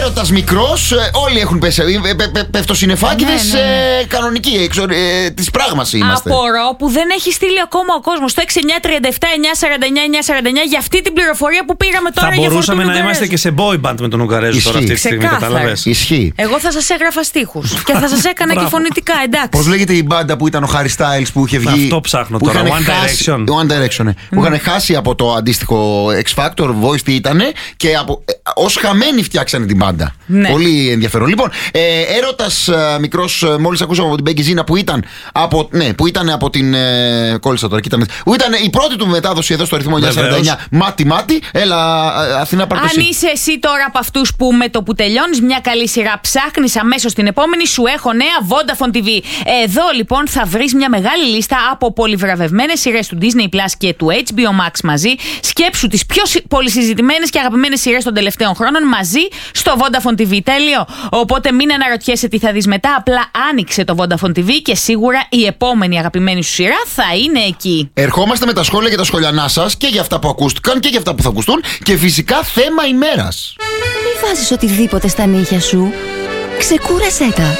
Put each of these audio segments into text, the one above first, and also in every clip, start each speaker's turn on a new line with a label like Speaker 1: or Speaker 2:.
Speaker 1: έρωτας μικρός, όλοι έχουν πέσει. Πεφτοσυννεφάκηδες κανονικοί, της πράγμας είμαστε.
Speaker 2: Απορώ που δεν έχει στείλει ακόμα ο κόσμος το 6937-949-949 για αυτή την πληροφορία που πήγαμε τώρα.
Speaker 3: Θα μπορούσαμε να είμαστε και σε boy band με τον Ουγγαρέζο τώρα αυτή τη στιγμή, καταλαβες.
Speaker 1: Ισχύει.
Speaker 2: Εγώ θα σας έγραφα στίχους και θα σας έκανα και φωνητικά, εντάξει.
Speaker 1: Πώς λέγεται η μπάντα που ήταν ο Harry Styles που είχε βγει?
Speaker 3: Αυτό ψάχνω τώρα.
Speaker 1: One Direction. Που είχαν χάσει από το αντίστοιχο X Factor, Voice τι ήτανε, και ως χαμένοι φτιάξανε την μπάντα.
Speaker 2: Ναι.
Speaker 1: Πολύ ενδιαφέρον. Λοιπόν, έρωτας μικρός, μόλις ακούσαμε από την Becky Zina που ήταν από την. Κόλλησα τώρα, κοίτα. Που ήταν η πρώτη του μετάδοση εδώ στο ρυθμό 949. Μάτι. Έλα, Αθηνά, πάρ' το εσύ.
Speaker 2: Αν είσαι εσύ τώρα από αυτούς που με το που τελειώνεις μια καλή σειρά ψάχνεις αμέσως την επόμενη, σου έχω νέα Vodafone TV. Εδώ λοιπόν θα βρεις μια μεγάλη λίστα από πολυβραβευμένες σειρές του Disney Plus και του HBO Max μαζί. Σκέψου τις πιο πολυσυζητημένες και αγαπημένες σειρές των τελευταίων χρόνων μαζί στο Vodafone TV. Τέλειο. Οπότε μην αναρωτιέσαι τι θα δεις μετά. Απλά άνοιξε το Vodafone TV και σίγουρα η επόμενη αγαπημένη σου σειρά θα είναι εκεί.
Speaker 1: Ερχόμαστε με τα σχόλια και τα σχολιανά σας και για αυτά που ακούστηκαν και για αυτά που θα ακουστούν και φυσικά θέμα ημέρας.
Speaker 4: Μη βάζεις οτιδήποτε στα νύχια σου. Ξεκούρασέ τα.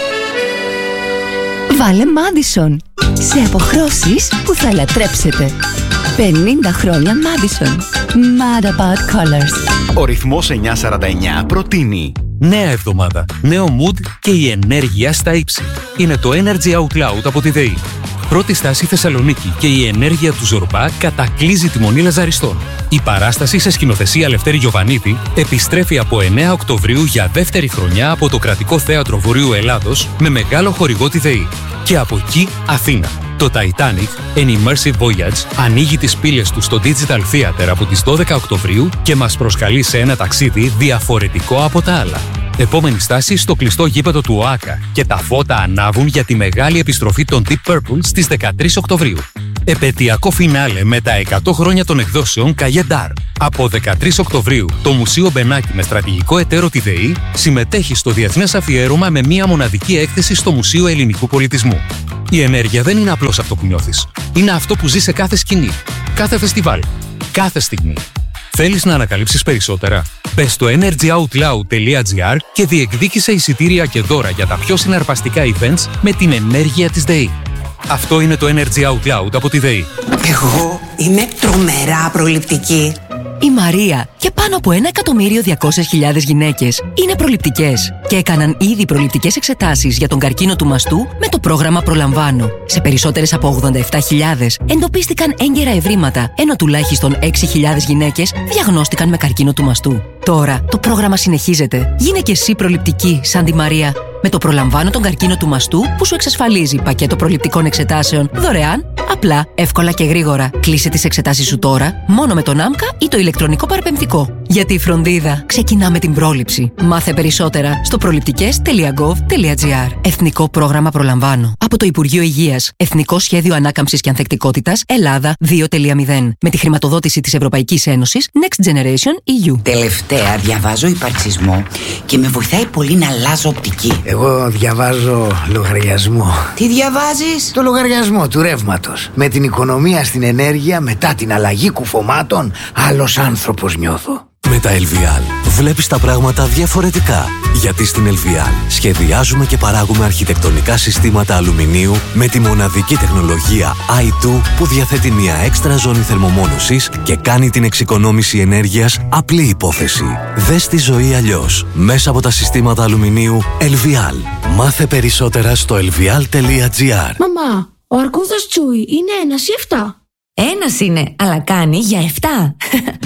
Speaker 4: Βάλε Madison. Σε αποχρώσεις που θα λατρέψετε. 50 χρόνια Madison. Mad about colors.
Speaker 5: Ο ρυθμός 949 προτείνει
Speaker 6: νέα εβδομάδα, νέο mood και η ενέργεια στα ύψη. Είναι το Energy Out Loud από τη ΔΕΗ. Πρώτη στάση Θεσσαλονίκη και η ενέργεια του Ζορμπά κατακλείζει τη Μονή Λαζαριστών. Η παράσταση σε σκηνοθεσία Λευτέρη Γιοβανίδη επιστρέφει από 9 Οκτωβρίου για δεύτερη χρονιά από το Κρατικό Θέατρο Βορείου Ελλάδος με μεγάλο χορηγό τη ΔΕΗ. Και από εκεί Αθήνα. Το Titanic, An Immersive Voyage, ανοίγει τις πύλες του στο Digital Theater από τις 12 Οκτωβρίου και μας προσκαλεί σε ένα ταξίδι διαφορετικό από τα άλλα. Επόμενη στάση στο κλειστό γήπεδο του ΟΑΚΑ και τα φώτα ανάβουν για τη μεγάλη επιστροφή των Deep Purple στις 13 Οκτωβρίου. Επαιτειακό φινάλε με τα 100 χρόνια των εκδόσεων Καγεντάρ. Από 13 Οκτωβρίου, το Μουσείο Μπενάκη με στρατηγικό εταίρο τη ΔΕΗ συμμετέχει στο διεθνές αφιέρωμα με μία μοναδική έκθεση στο Μουσείο Ελληνικού Πολιτισμού. Η ενέργεια δεν είναι απλώς αυτό που νιώθεις. Είναι αυτό που ζει σε κάθε σκηνή, κάθε φεστιβάλ, κάθε στιγμή. Θέλεις να ανακαλύψεις περισσότερα? Μπες στο energyoutloud.gr και διεκδίκησε εισιτήρια και δώρα για τα πιο συναρπαστικά events με την ενέργεια της ΔΕΗ. Αυτό είναι το Energy Out Loud από τη ΔΕΗ.
Speaker 7: Εγώ είμαι τρομερά προληπτική.
Speaker 4: Η Μαρία και πάνω από 1.200.000 γυναίκες είναι προληπτικές και έκαναν ήδη προληπτικές εξετάσεις για τον καρκίνο του μαστού με το πρόγραμμα Προλαμβάνω. Σε περισσότερες από 87.000 εντοπίστηκαν έγκαιρα ευρήματα, ενώ τουλάχιστον 6.000 γυναίκες διαγνώστηκαν με καρκίνο του μαστού. Τώρα το πρόγραμμα συνεχίζεται. Γίνε και εσύ προληπτική σαν τη Μαρία. Με το Προλαμβάνω τον καρκίνο του μαστού που σου εξασφαλίζει πακέτο προληπτικών εξετάσεων δωρεάν, απλά, εύκολα και γρήγορα. Κλείσε τις εξετάσεις σου τώρα μόνο με τον ΆΜΚΑ ή το ηλεκτρονικό παραπεμφτικό. Γιατί η φροντίδα ξεκινά με την πρόληψη. Μάθε περισσότερα στο προληπτικές.gov.gr. Εθνικό πρόγραμμα Προλαμβάνω. Από το Υπουργείο Υγείας. Εθνικό Σχέδιο Ανάκαμψης και Ανθεκτικότητας Ελλάδα 2.0. Με τη χρηματοδότηση της Ευρωπαϊκής Ένωσης Next Generation EU.
Speaker 7: Τελευταία διαβάζω υπαρξισμό και με βοηθάει πολύ να αλλάζω οπτική.
Speaker 8: Εγώ διαβάζω λογαριασμό.
Speaker 7: Τι διαβάζεις?
Speaker 8: Το λογαριασμό του ρεύματος. Με την οικονομία στην ενέργεια μετά την αλλαγή κουφωμάτων, άλλος άνθρωπος νιώθω.
Speaker 9: Με τα LVL βλέπεις τα πράγματα διαφορετικά. Γιατί στην LVL σχεδιάζουμε και παράγουμε αρχιτεκτονικά συστήματα αλουμινίου με τη μοναδική τεχνολογία i2 που διαθέτει μια έξτρα ζώνη θερμομόνωσης και κάνει την εξοικονόμηση ενέργειας απλή υπόθεση. Δες τη ζωή αλλιώς μέσα από τα συστήματα αλουμινίου LVL. Μάθε περισσότερα στο lvl.gr.
Speaker 10: Μαμά, ο αρκούδας Τσούι είναι 1 ή 7?
Speaker 11: Ένας είναι, αλλά κάνει για 7.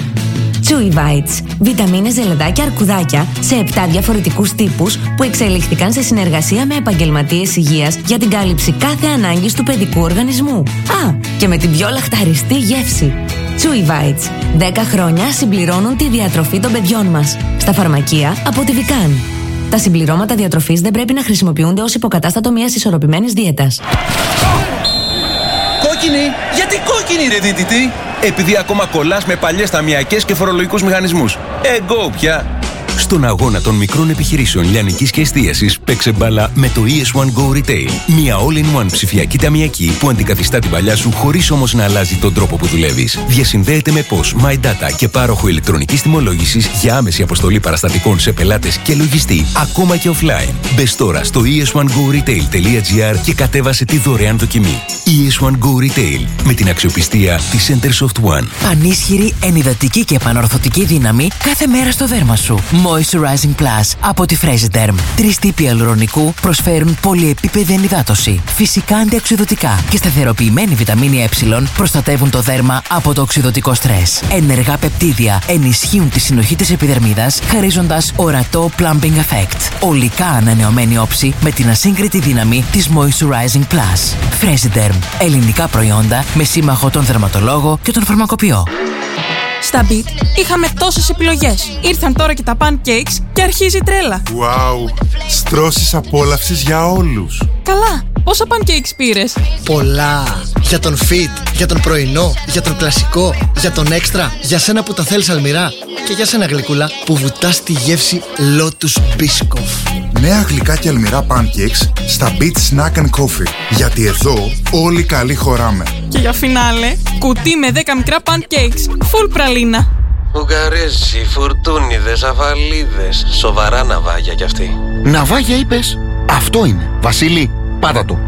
Speaker 11: Chewy Bites. Βιταμίνες, ζελεδάκια, αρκουδάκια σε 7 διαφορετικούς τύπους που εξελίχθηκαν σε συνεργασία με επαγγελματίες υγείας για την κάλυψη κάθε ανάγκης του παιδικού οργανισμού. Α, και με την πιο λαχταριστή γεύση. Chewy Bites. 10 χρόνια συμπληρώνουν τη διατροφή των παιδιών μας. Στα φαρμακεία από τη Vican. Τα συμπληρώματα διατροφής δεν πρέπει να χρησιμοποιούνται ως υποκατάστατο μιας ισορροπημένης δίαιτας.
Speaker 12: Κόκκινη! Γιατί κόκκινη ρε δίτητη? Επειδή ακόμα κολλάς με παλιές ταμιακές και φορολογικούς μηχανισμούς. Go πια!
Speaker 13: Στον αγώνα των μικρών επιχειρήσεων λιανικής και εστίασης, παίξε μπάλα με το ES1 Go Retail. Μια all-in-one ψηφιακή ταμιακή που αντικαθιστά την παλιά σου χωρίς όμως να αλλάζει τον τρόπο που δουλεύεις. Διασυνδέεται με POS, My Data και πάροχο ηλεκτρονικής τιμολόγησης για άμεση αποστολή παραστατικών σε πελάτες και λογιστή, ακόμα και offline. Μπες τώρα στο es1goretail.gr και κατέβασε τη δωρεάν δοκιμή. ES1 Go Retail, με την αξιοπιστία της Centersoft One.
Speaker 14: Πανίσχυρη, ενυδατική και επανορθωτική δύναμη κάθε μέρα στο δέρμα σου. Moisturizing Plus από τη Fresiderm. 3 τύποι αλουρονικού προσφέρουν πολυεπίπεδη ενυδάτωση, φυσικά αντιοξυδωτικά και σταθεροποιημένη βιταμίνη Ε προστατεύουν το δέρμα από το οξυδωτικό στρες. Ενεργά πεπτίδια ενισχύουν τη συνοχή της επιδερμίδας, χαρίζοντας ορατό plumping effect. ολικά ανανεωμένη όψη με την ασύγκριτη δύναμη της Moisturizing Plus. Fresiderm. Ελληνικά προϊόντα με σύμμαχο τον δερματολόγο και τον φαρμακοποιό.
Speaker 15: Στα Beat είχαμε τόσες επιλογές. Ήρθαν τώρα και τα pancakes και αρχίζει η τρέλα.
Speaker 16: Wow! Στρώσεις απόλαυσης για όλους.
Speaker 15: Καλά, πόσα pancakes πήρες?
Speaker 17: Πολλά. Για τον fit, για τον πρωινό, για τον κλασικό, για τον έξτρα, για σένα που τα θέλεις αλμυρά και για σένα γλυκούλα που βουτάς τη γεύση Lotus Biscoff.
Speaker 16: Νέα γλυκά και αλμυρά pancakes στα Beat Snack and Coffee. Γιατί εδώ όλοι καλοί χωράμε.
Speaker 15: Και για φινάλε, κουτί με 10 μικρά pancakes, full πραλίνα.
Speaker 18: Ουγγαρέζοι, φουρτούνιδες, αφαλίδες. Σοβαρά ναυάγια κι αυτοί.
Speaker 1: Ναυάγια είπες? Αυτό είναι. Βασίλη, πάτα το.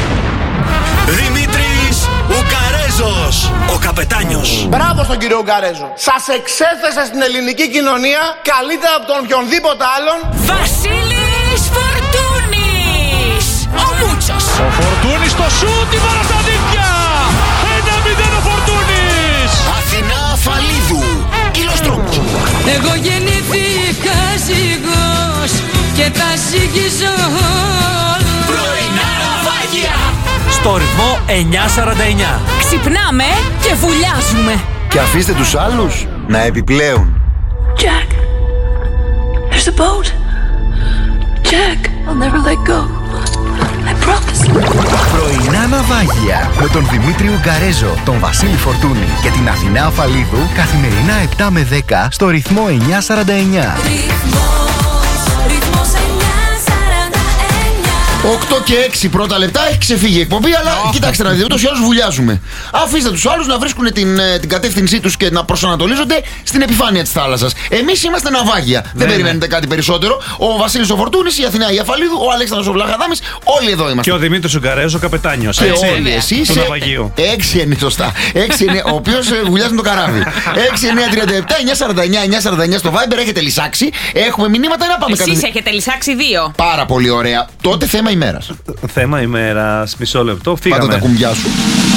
Speaker 12: Δημήτρης Ουγγαρέζος, ο καπετάνιος.
Speaker 19: Μπράβο στον κύριο Ουγγαρέζο. Σας εξέθεσε στην ελληνική κοινωνία καλύτερα από τον οποιονδήποτε άλλον.
Speaker 2: Βασίλης Φορτούνης, ο Μούτσος.
Speaker 12: Ο Φορτούνης στο σούτ, η μπάλα στα δίχτυα. 1-0 ο Φορτούνης.
Speaker 1: Αθηνά Αφαλίδου, Ηλοστρόμου.
Speaker 20: Εγώ γεννήθηκα ζυγός και τα ζυγίζω όλα.
Speaker 2: Πρωινά ναυάγια.
Speaker 3: Στο ρυθμό 949.
Speaker 2: Ξυπνάμε και βουλιάζουμε.
Speaker 1: Και αφήστε τους άλλους να επιπλέουν.
Speaker 10: Jack, there's a boat. Jack, I'll never let go. I promise.
Speaker 5: Πρωινά ναυάγια με τον Δημήτρη Ουγγαρέζο, τον Βασίλη Φορτούνη και την Αθηνά Αφαλίδου καθημερινά 7 με 10 στο ρυθμό 949.
Speaker 1: 8 και 6 πρώτα λεπτά έχει ξεφύγει η εκπομπή, αλλά κοιτάξτε να δείτε, ούτως ή άλλως βουλιάζουμε. Αφήστε τους άλλους να βρίσκουν την κατεύθυνσή τους και να προσανατολίζονται στην επιφάνεια της θάλασσας. Εμείς είμαστε ναυάγια. Δεν περιμένετε κάτι περισσότερο. Ο Βασίλης ο Φορτούνης, η Αθηνά η Αφαλίδου, ο Αλέξανδρος ο Βλαχαδάμης, όλοι εδώ είμαστε.
Speaker 3: Και ο Δημήτρης Ουγγαρέζος, ο καπετάνιος.
Speaker 1: Και όλοι εσείς.
Speaker 3: Του ναυαγίου.
Speaker 1: 6 είναι σωστά. 6 είναι, ο οποίος βουλιάζει με το καράβι. 6-9-37, 949, 949 στο Viber, έχετε λυσάξει. Έχουμε μηνύματα να πάμε
Speaker 2: κάτι. Εσείς έχετε λυσάξει 2.
Speaker 1: Πάρα πολύ ωραία. Τότε θέμα ημέρας.
Speaker 3: Θέμα ημέρας, μισό λεπτό. Φύγαμε.
Speaker 1: Πάτε τα κουμπιά σου.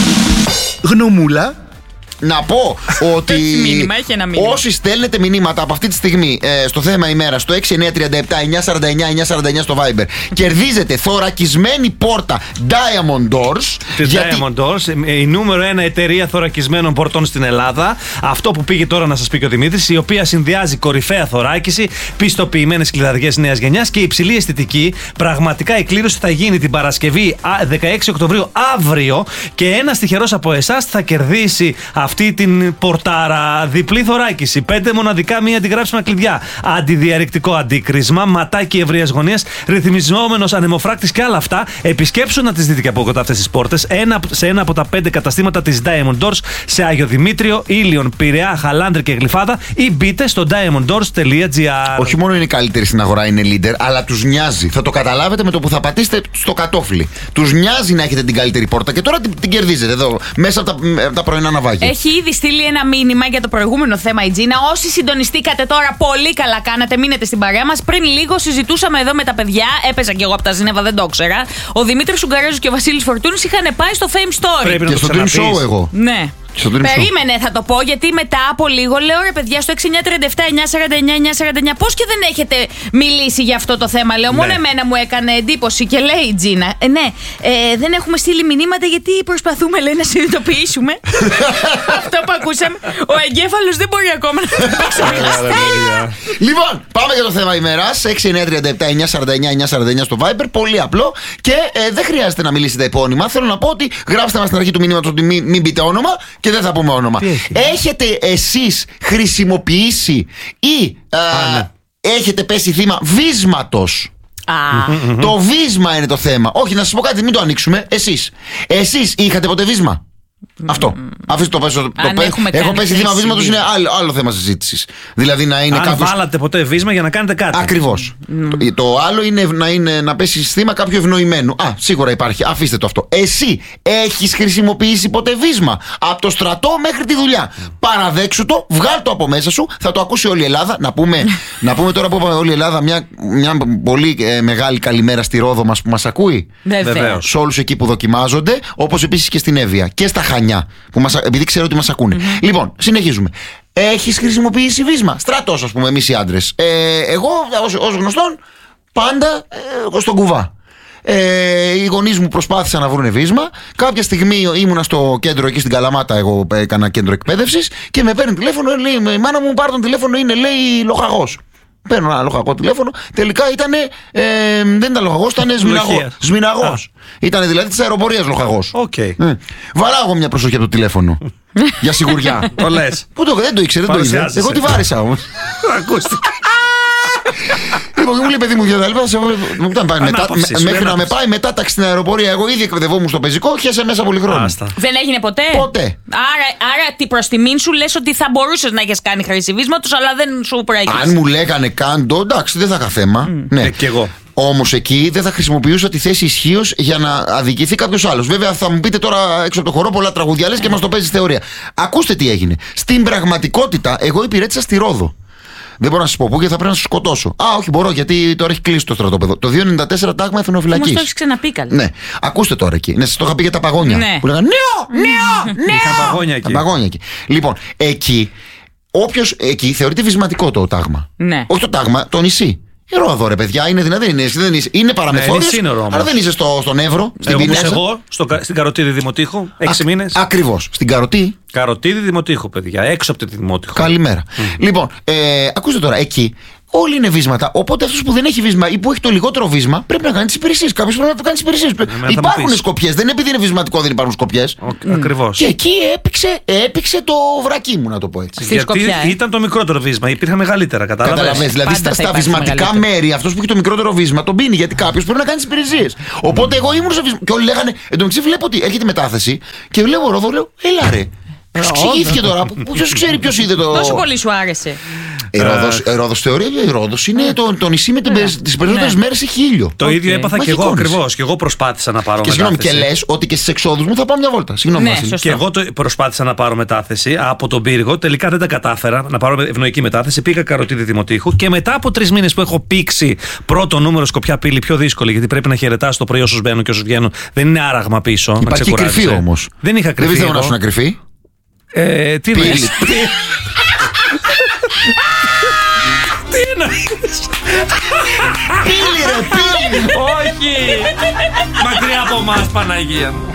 Speaker 5: Γνωμούλα.
Speaker 1: Να πω ότι όσοι στέλνετε μηνύματα από αυτή τη στιγμή στο θέμα ημέρα στο 6937-949-949 στο Viber, κερδίζετε θωρακισμένη πόρτα Diamond Doors.
Speaker 3: Τη Diamond Doors, η νούμερο 1 εταιρεία θωρακισμένων πορτών στην Ελλάδα. Αυτό που πήγε τώρα να σας πει και ο Δημήτρης, η οποία συνδυάζει κορυφαία θωράκιση, πιστοποιημένες κλειδαριές νέας γενιάς και υψηλή αισθητική. Πραγματικά η κλήρωση θα γίνει την Παρασκευή 16 Οκτωβρίου αύριο και ένας τυχερός από εσάς θα κερδίσει αυτή την πορτάρα, διπλή θωράκιση, 5 μοναδικά μη αντιγράψιμα κλειδιά, αντιδιαρρηκτικό αντίκρισμα, ματάκι ευρείας γωνίας, ρυθμιζόμενος ανεμοφράκτης και άλλα αυτά. Επισκέψου να τις δείτε και από κοντά αυτές τις πόρτες σε ένα από τα 5 καταστήματα της Diamond Doors σε Άγιο Δημήτριο, Ήλιον, Πειραιά, Χαλάνδρη και Γλυφάδα ή μπείτε στο diamonddoors.gr.
Speaker 1: Όχι μόνο είναι οι καλύτεροι στην αγορά, είναι leader, αλλά τους νοιάζει. Θα το καταλάβετε με το που θα πατήσετε στο κατόφλι. Τους νοιάζει να έχετε την καλύτερη πόρτα και τώρα την κερδίζετε εδώ μέσα από τα πρωινά ναυάγια.
Speaker 2: Έχει ήδη στείλει ένα μήνυμα για το προηγούμενο θέμα η Τζίνα. Όσοι συντονιστήκατε τώρα, πολύ καλά κάνατε. Μείνετε στην παρέα μας. Πριν λίγο συζητούσαμε εδώ με τα παιδιά. Έπαιζα κι εγώ από τα Ζήνεβα, δεν το ήξερα. Ο Δημήτρης Ουγγαρέζος και ο Βασίλης Φορτούνης είχαν πάει στο Fame Story.
Speaker 1: Πρέπει και στο Dream Show εγώ.
Speaker 2: Ναι. Περίμενε, θα το πω, γιατί μετά από λίγο λέω ρε παιδιά στο 6937-949-949 πώς και δεν έχετε μιλήσει για αυτό το θέμα. Λέω, μόνο εμένα μου έκανε εντύπωση και λέει η Τζίνα. Ναι, δεν έχουμε στείλει μηνύματα γιατί προσπαθούμε, λέει, να συνειδητοποιήσουμε αυτό που ακούσαμε. Ο εγκέφαλος δεν μπορεί ακόμα να το ξεπεράσει.
Speaker 1: Λοιπόν, πάμε για το θέμα ημέρας. 6937-949-949 στο Viber. Πολύ απλό και δεν χρειάζεται να μιλήσετε επώνυμα. Θέλω να πω ότι γράψτε μας στην αρχή του μηνύματος ότι μην πείτε όνομα. Και δεν θα πούμε όνομα. Έχετε εσείς χρησιμοποιήσει ή έχετε πέσει θύμα βίσματος. Το βίσμα είναι το θέμα. Όχι, να σας πω κάτι, μην το ανοίξουμε. Εσείς είχατε ποτέ βίσμα? Αυτό. Αφήστε το πέσω. Έχω πέσει θύμα βίσματος, είναι άλλο θέμα συζήτησης. Δηλαδή να είναι
Speaker 3: αν βάλατε ποτέ βίσμα για να κάνετε κάτι.
Speaker 1: Ακριβώς. Το άλλο είναι να πέσει θύμα κάποιου ευνοημένου. Σίγουρα υπάρχει. Αφήστε το αυτό. Εσύ έχεις χρησιμοποιήσει ποτέ βίσμα? Από το στρατό μέχρι τη δουλειά. Παραδέξου το, βγάλ το από μέσα σου. Θα το ακούσει όλη η Ελλάδα. Να πούμε τώρα που είπαμε όλη η Ελλάδα μια πολύ μεγάλη καλημέρα στη Ρόδο μας που μας ακούει.
Speaker 2: Βεβαίως.
Speaker 1: Σε όλους εκεί που δοκιμάζονται, όπως επίσης και στην Εύβοια και στα Χανιά, επειδή ξέρω ότι μας ακούνε. Λοιπόν, συνεχίζουμε. Έχεις χρησιμοποιήσει βίσμα? Στρατός, ας πούμε, εμείς οι άντρες. Εγώ, ως γνωστόν, πάντα στον κουβά. Οι γονείς μου προσπάθησαν να βρουν βίσμα. Κάποια στιγμή ήμουνα στο κέντρο εκεί στην Καλαμάτα. Εγώ έκανα κέντρο εκπαίδευσης και με παίρνει τηλέφωνο. Λέει, η μάνα μου πάρει τον τηλέφωνο, είναι λέει λοχαγός. Παίρνω ένα λοχαγό τηλέφωνο. Τελικά δεν ήταν λοχαγός, ήταν σμηναγός. Ήταν δηλαδή της αεροπορίας λοχαγός. Βαράω εγώ μια προσοχή από το τηλέφωνο. Για σιγουριά.
Speaker 3: Το λες.
Speaker 1: Δεν το ήξερε, δεν το είδε. Εγώ τη βάρισα όμως.
Speaker 3: Ακούστηκε.
Speaker 1: Λοιπόν, μου λέει παιδί μου μέχρι να με πάει μετάταξη στην αεροπορία. Εγώ ήδη εκπαιδευόμουν στο πεζικό, χέσε μέσα πολύ χρόνο.
Speaker 2: Δεν έγινε ποτέ. Άρα τι προς τιμήν σου λες ότι θα μπορούσες να έχεις κάνει χρήση βίσματος, αλλά δεν σου προέκυψε.
Speaker 1: Αν μου λέγανε κάντο, εντάξει, δεν θα είχα θέμα. Ναι.
Speaker 3: Και εγώ.
Speaker 1: Όμως εκεί δεν θα χρησιμοποιούσα τη θέση ισχύως για να αδικηθεί κάποιος άλλος. Βέβαια θα μου πείτε τώρα έξω από το χορό πολλά τραγούδια λες και μας το παίζει θεωρία. Ακούστε τι έγινε. Στην πραγματικότητα, εγώ υπηρέτησα στη Ρόδο. Δεν μπορώ να σας πω πού, γιατί θα πρέπει να σας σκοτώσω. Όχι, μπορώ, γιατί τώρα έχει κλείσει το στρατόπεδο. Το 294 τάγμα εθνοφυλακής.
Speaker 2: Όμως το έχεις ξαναπεί καλά.
Speaker 1: Ναι, ακούστε τώρα εκεί. Ναι, σας το είχα πει για τα παγόνια.
Speaker 2: Ναι.
Speaker 1: Που λέγανε νέο.
Speaker 3: Είχαν παγόνια εκεί.
Speaker 1: Λοιπόν, όποιος εκεί θεωρείται βυσματικό το τάγμα.
Speaker 2: Ναι.
Speaker 1: Όχι το τάγμα, το νησί. Η Ρόδο, ρε παιδιά, είναι δυνατή. Είναι παραμεθόριος, αλλά δεν είσαι στον Εύρο, στην Πινέσα.
Speaker 3: Εγώ στην Καροτίδη Δημοτήχου, 6 μήνες.
Speaker 1: Ακριβώς. Στην
Speaker 3: Καροτίδη Δημοτήχου, παιδιά, έξω από τη Δημοτήχου.
Speaker 1: Καλημέρα. Λοιπόν, ακούστε τώρα, εκεί όλοι είναι βίσματα. Οπότε αυτός που δεν έχει βίσμα ή που έχει το λιγότερο βίσμα πρέπει να κάνει τις υπηρεσίες. Κάποιος πρέπει να το κάνει τις υπηρεσίες. Υπάρχουν σκοπιές. Δεν είναι επειδή είναι βυσματικό, δεν υπάρχουν σκοπιές.
Speaker 3: Ακριβώς.
Speaker 1: Και εκεί έπηξε το βρακί μου, να το πω έτσι.
Speaker 3: Γιατί ήταν το μικρότερο βίσμα, υπήρχαν μεγαλύτερα. Καταλαβαίνεις.
Speaker 1: Δηλαδή στα βυσματικά μέρη αυτός που έχει το μικρότερο βίσμα τον πίνει, γιατί κάποιος πρέπει να κάνει τις υπηρεσίες. Οπότε εγώ ήμουν σε βίσμα. Και όλοι λέγανε, εν τω μεταξύ βλέπω ότι έρχεται μετάθεση και βλέπω Ρόδο, λέω, έλα ρε. Ποιος ξηγήθηκε τώρα, ποιος ξέρει ποιος είδε το.
Speaker 2: Τόσο πολύ σου άρεσε.
Speaker 1: Η Ρόδος θεωρεί ότι η Ρόδος είναι το νησί με τις περισσότερες μέρες έχει ήλιο.
Speaker 3: Το ίδιο έπαθα και εγώ ακριβώς. Και εγώ προσπάθησα να πάρω μετάθεση.
Speaker 1: Και λες ότι και στις εξόδους μου θα πάω μια βόλτα. Συγγνώμη.
Speaker 3: Και εγώ προσπάθησα να πάρω μετάθεση από τον Πύργο. Τελικά δεν τα κατάφερα να πάρω ευνοϊκή μετάθεση. Πήγα Καροτίδη Δημοτήχου και μετά από 3 μήνες που έχω πήξει πρώτο νούμερο Σκοπιά Πύλη, πιο δύσκολη γιατί πρέπει να χαιρετάς το πρωί όσους μπαίνουν και όσους βγαίνουν. Δεν είναι άραγμα πίσω.
Speaker 1: Υπάρχει κρυφή όμως.
Speaker 3: Δεν είχα κρυφή.
Speaker 1: Δεν πιστεύω να σου να κρυφή.
Speaker 3: Τι εννοείς? Τι εννοείς?
Speaker 1: Πύλη ρε, πύλη!
Speaker 3: Όχι! Μακριά από εμάς, Παναγία μου.